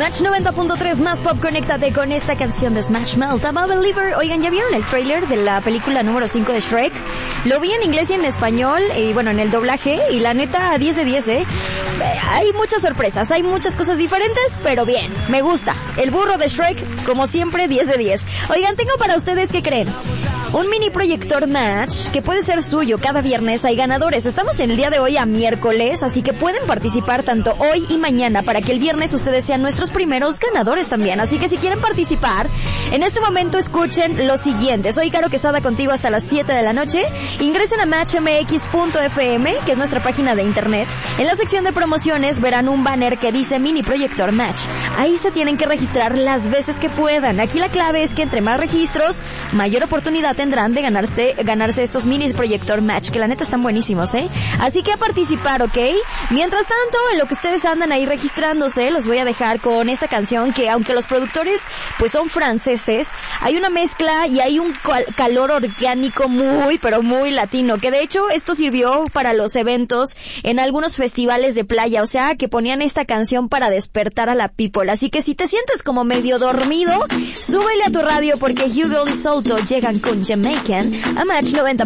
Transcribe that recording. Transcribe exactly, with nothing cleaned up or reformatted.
Match noventa punto tres más pop, conéctate con esta canción de Smash Mouth, I'm a Believer. Oigan, ¿ya vieron el trailer de la película número cinco de Shrek? Lo vi en inglés y en español, y bueno, en el doblaje, y la neta, diez de diez, ¿eh? Hay muchas sorpresas, hay muchas cosas diferentes, pero bien, me gusta. El burro de Shrek, como siempre, diez de diez. Oigan, tengo para ustedes, ¿qué creen? Un mini proyector Match que puede ser suyo. Cada viernes hay ganadores. Estamos en el día de hoy a miércoles, así que pueden participar tanto hoy y mañana para que el viernes ustedes sean nuestros primeros ganadores también. Así que si quieren participar, en este momento escuchen lo siguiente. Soy Caro Quesada contigo hasta las siete de la noche. Ingresen a match m x punto f m, que es nuestra página de internet. En la sección de promociones verán un banner que dice mini proyector Match. Ahí se tienen que registrar las veces que puedan. Aquí la clave es que entre más registros, mayor oportunidad tendrán de ganarse, ganarse estos mini proyector Match, que la neta están buenísimos, ¿eh? Así que a participar, ¿ok? Mientras tanto, en lo que ustedes andan ahí registrándose, los voy a dejar con esta canción que, aunque los productores pues son franceses, hay una mezcla y hay un cal- calor orgánico muy, pero muy latino, que de hecho esto sirvió para los eventos en algunos festivales de playa, o sea, que ponían esta canción para despertar a la people. Así que si te sientes como medio dormido, súbele a tu radio porque Hugo y Souto llegan con Jamaican a Match noventa